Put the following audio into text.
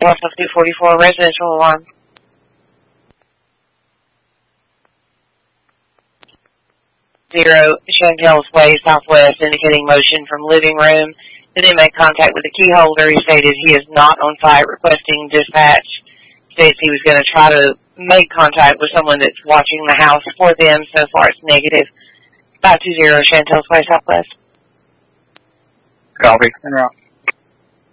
Loss of 244 residential alarm. Zero Chantel's Way Southwest, indicating motion from living room. The inmate made contact with the key holder. He stated he is not on site requesting dispatch. States he was going to try to make contact with someone that's watching the house for them. So far it's negative. 520 Chantel's Way Southwest. Copy. En route.